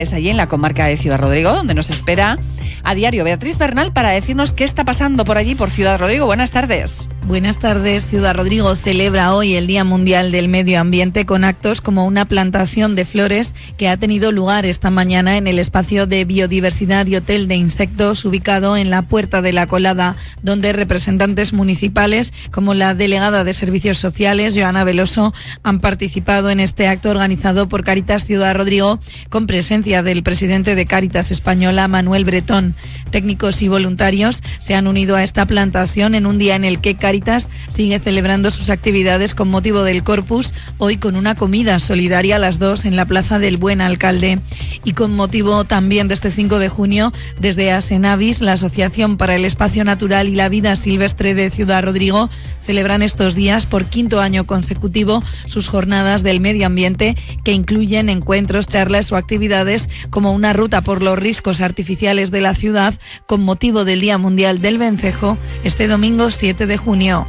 Es allí en la comarca de Ciudad Rodrigo, donde nos espera a diario Beatriz Bernal para decirnos qué está pasando por allí, por Ciudad Rodrigo. Buenas tardes. Buenas tardes. Ciudad Rodrigo celebra hoy el Día Mundial del Medio Ambiente con actos como una plantación de flores que ha tenido lugar esta mañana en el espacio de biodiversidad y hotel de insectos ubicado en la Puerta de la Colada, donde representantes municipales como la delegada de Servicios Sociales, Joana Veloso, han participado en este acto organizado por Cáritas Ciudad Rodrigo con presencia del presidente de Cáritas Española, Manuel Bretón. Técnicos y voluntarios se han unido a esta plantación en un día en el que Cáritas sigue celebrando sus actividades con motivo del Corpus, hoy con una comida solidaria a las 2 en la Plaza del Buen Alcalde. Y con motivo también de este 5 de junio, desde Asenavis, la Asociación para el Espacio Natural y la Vida Silvestre de Ciudad Rodrigo, celebran estos días por quinto año consecutivo sus jornadas del medio ambiente, que incluyen encuentros, charlas o actividades como una ruta por los riscos artificiales de la ciudad con motivo del Día Mundial del Vencejo este domingo 7 de junio.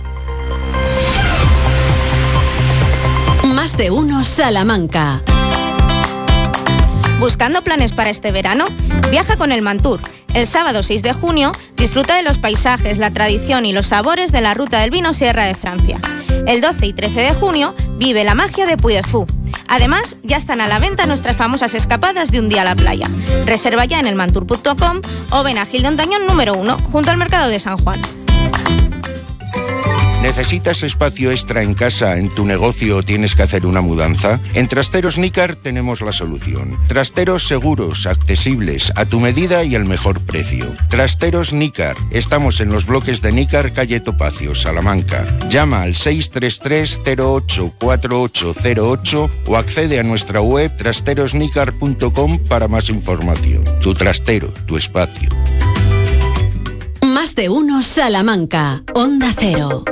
Más de uno Salamanca. ¿Buscando planes para este verano? Viaja con el Mantur. El sábado 6 de junio disfruta de los paisajes, la tradición y los sabores de la ruta del vino Sierra de Francia. El 12 y 13 de junio vive la magia de Puy de Fou. Además, ya están a la venta nuestras famosas escapadas de un día a la playa. Reserva ya en elmantur.com o ven a Gil de Ontañón número 1, junto al Mercado de San Juan. ¿Necesitas espacio extra en casa, en tu negocio o tienes que hacer una mudanza? En Trasteros Nícar tenemos la solución. Trasteros seguros, accesibles, a tu medida y al mejor precio. Trasteros Nícar. Estamos en los bloques de Nícar, calle Topacio, Salamanca. Llama al 633-084808 o accede a nuestra web trasterosnicar.com para más información. Tu trastero, tu espacio. Más de uno Salamanca. Onda Cero.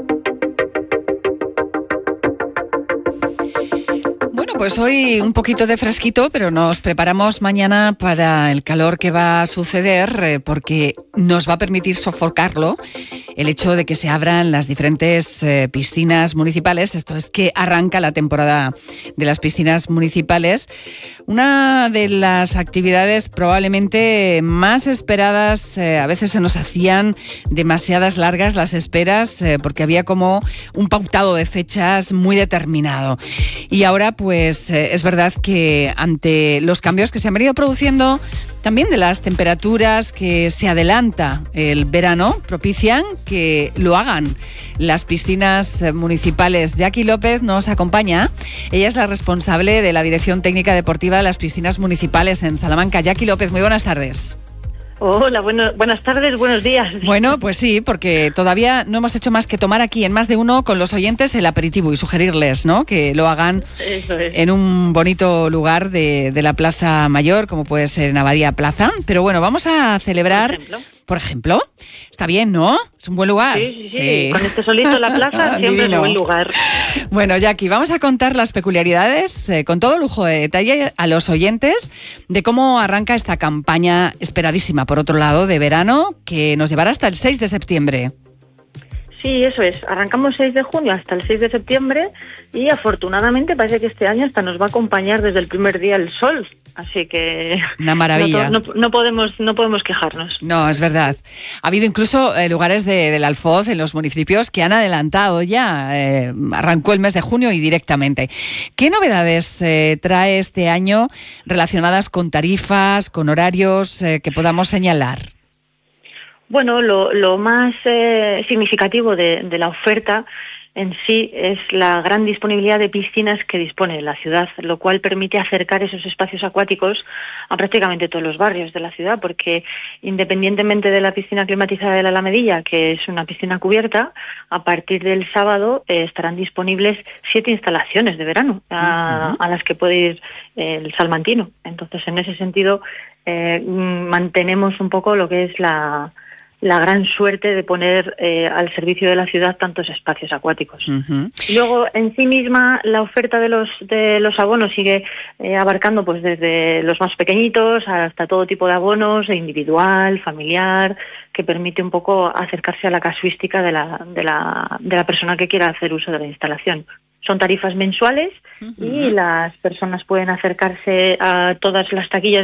Pues hoy un poquito de fresquito, pero nos preparamos mañana para el calor que va a suceder, porque nos va a permitir sofocarlo el hecho de que se abran las diferentes piscinas municipales. Esto es que arranca la temporada de las piscinas municipales. Una de las actividades probablemente más esperadas, a veces se nos hacían demasiadas largas las esperas, porque había como un pautado de fechas muy determinado. Y ahora pues es verdad que ante los cambios que se han venido produciendo, también de las temperaturas, que se adelanta el verano, propician que lo hagan las piscinas municipales. Jackie López nos acompaña. Ella es la responsable de la Dirección Técnica Deportiva de las Piscinas Municipales en Salamanca. Jackie López, muy buenas tardes. Hola, buenas tardes, buenos días. Bueno, pues sí, porque todavía no hemos hecho más que tomar aquí en Más de Uno con los oyentes el aperitivo y sugerirles, ¿no?, que lo hagan en un bonito lugar de la Plaza Mayor, como puede ser en Abadía Plaza. Pero bueno, vamos a celebrar... Por ejemplo, está bien, ¿no? Es un buen lugar. Sí. Con este solito en la plaza siempre es un buen lugar. Bueno, Jackie, vamos a contar las peculiaridades con todo lujo de detalle a los oyentes de cómo arranca esta campaña esperadísima, por otro lado, de verano, que nos llevará hasta el 6 de septiembre. Sí, eso es. Arrancamos 6 de junio hasta el 6 de septiembre y afortunadamente parece que este año hasta nos va a acompañar desde el primer día el sol. Así que una maravilla. No podemos quejarnos. No, es verdad. Ha habido incluso lugares del Alfoz en los municipios que han adelantado ya. Arrancó el mes de junio y directamente. ¿Qué novedades trae este año relacionadas con tarifas, con horarios que podamos señalar? Bueno, lo más significativo de la oferta en sí es la gran disponibilidad de piscinas que dispone la ciudad, lo cual permite acercar esos espacios acuáticos a prácticamente todos los barrios de la ciudad, porque independientemente de la piscina climatizada de la Alamedilla, que es una piscina cubierta, a partir del sábado estarán disponibles 7 instalaciones de verano a las que puede ir el salmantino. Entonces, en ese sentido, mantenemos un poco lo que es la gran suerte de poner al servicio de la ciudad tantos espacios acuáticos. Uh-huh. Luego, en sí misma, la oferta de los abonos sigue abarcando pues desde los más pequeñitos hasta todo tipo de abonos, individual, familiar, que permite un poco acercarse a la casuística de la persona que quiera hacer uso de la instalación. Son tarifas mensuales y las personas pueden acercarse a todas las taquillas